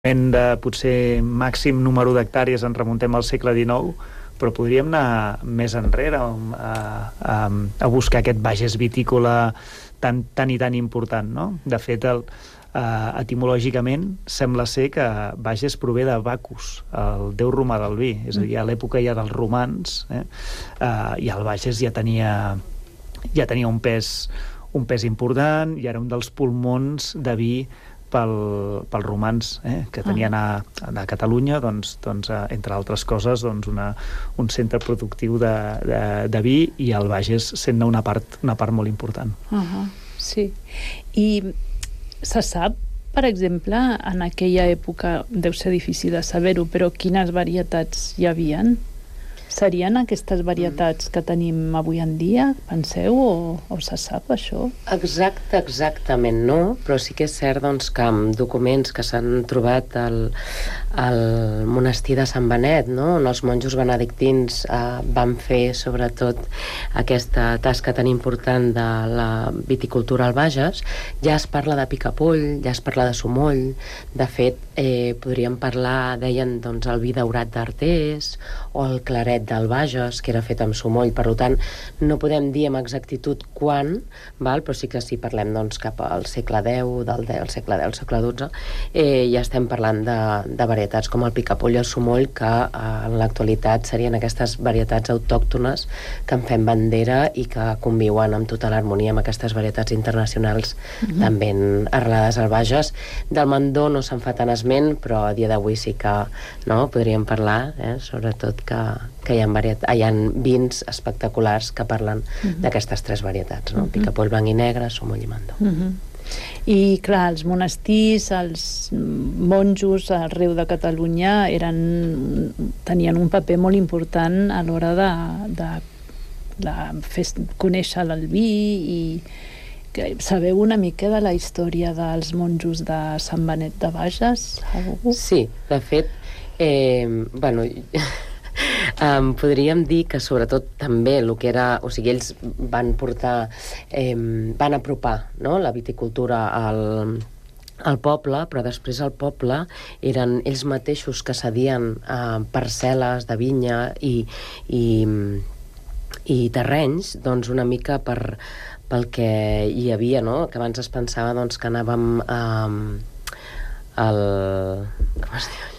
de potser màxim número d'hectàrees ens remuntem al segle XIX, però podríem anar més enrere a buscar aquest Bages vitícola tan i tan important, no? De fet, etimològicament sembla ser que Bages prové de Bacus, el déu romà del vi, és a dir, a l'època ja dels romans, i el Bages ja tenia un pes important i era un dels pulmons de vi pels romans, que tenien a Catalunya, doncs, entre altres coses, un centre productiu de vi, i el Bages sent una part molt important. Sí. I se sap, per exemple, en aquella època, deu ser difícil de saber-ho, però quines varietats hi havien? Serien aquestes varietats que tenim avui en dia, penseu, o se sap això? Exactament no, però sí que és cert doncs, que amb documents que s'han trobat al monestir de Sant Benet, no? On els monjos benedictins van fer sobretot aquesta tasca tan important de la viticultura al Bages, ja es parla de picapoll, ja es parla de sumoll. De fet, podríem parlar, deien, doncs, el vi daurat d'Artés o el claret del Bages, que era fet amb sumoll. Per tant, no podem dir amb exactitud quan, però sí que si parlem doncs, cap al segle X, del segle XII, ja estem parlant de varietats com el picapoll i el sumoll, que en l'actualitat serien aquestes varietats autòctones que en fem bandera i que conviuen amb tota l'harmonia amb aquestes varietats internacionals també arrelades al Bages. Del Mandó no se'n fa tant esment, però a dia d'avui sí que podríem parlar, sobretot que hi ha vins espectaculars que parlen d'aquestes tres varietats, picapoll, blanc i negre, sumoll i Mandó. I clar, els monestirs, els monjos arreu de Catalunya tenien un paper molt important a l'hora de fer conèixer el vi. I sabeu una mica de la història dels monjos de Sant Benet de Bages? Sí, de fet, podríem dir que sobretot també el que era, o sigui, ells van portar, van apropar la viticultura al poble, però després al poble eren ells mateixos que cedien parcel·les de vinya i terrenys, doncs una mica pel que hi havia, que abans es pensava que anàvem com es diu?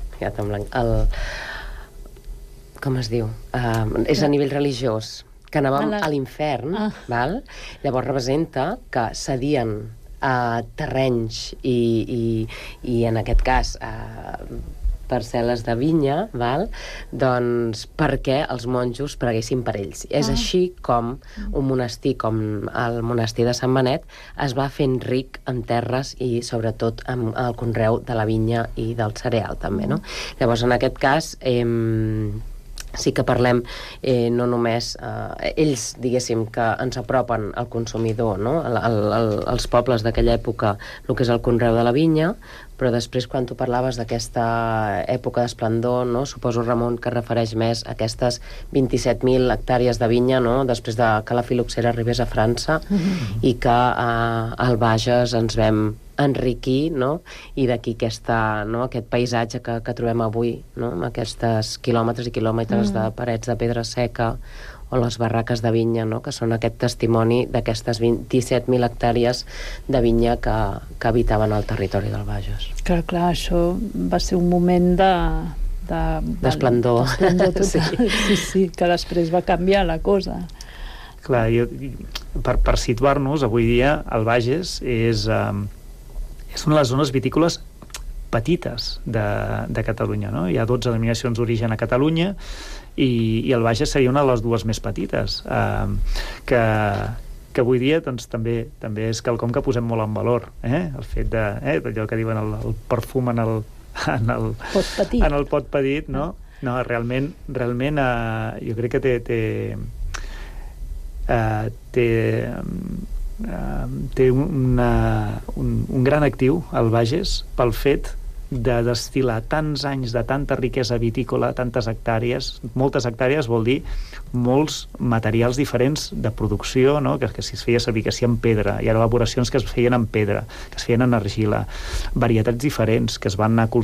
Com es diu? És a nivell religiós, que anàvem a l'infern, llavors representa que cedien terrenys i en aquest cas parcel·les de vinya, doncs perquè els monjos preguessin per ells. És així com un monestir com el monestir de Sant Benet es va fent ric en terres i sobretot amb el conreu de la vinya i del cereal també, no? Llavors en aquest cas sí que parlem no només ells, diguéssim, que ens apropen al consumidor, als pobles d'aquella època, el que és el conreu de la vinya, però després quan tu parlaves d'aquesta època d'esplendor, suposo, Ramon, que refereix més a aquestes 27.000 hectàrees de vinya, després que la filoxera arribés a França i que al Bages ens vam enriquir, i d'aquí aquest paisatge que trobem avui, amb aquestes quilòmetres i quilòmetres de parets de pedra seca o les barraques de vinya, que són aquest testimoni d'aquestes 27.000 hectàrees de vinya que habitaven el territori del Bages. Clar, això va ser un moment d'esplendor total. Sí, que després va canviar la cosa. Clar, per situar-nos, avui dia el Bages és una de les zones vitícoles petites de Catalunya, no? Hi ha 12 denominacions d'origen a Catalunya i el Bages seria una de les dues més petites, que avui dia doncs, també és quelcom que posem molt en valor, el fet d'allò que diuen el perfum en el pot petit, no? No, realment jo crec que té un gran actiu al Bages pel fet de destil·lar tants anys de tanta riquesa vitícola, tantes hectàrees, moltes hectàrees vol dir molts materials diferents de producció, no? que si es feia servir, que si en pedra, hi ha elaboracions que es feien en pedra, que es feien en argila, varietats diferents que es van anar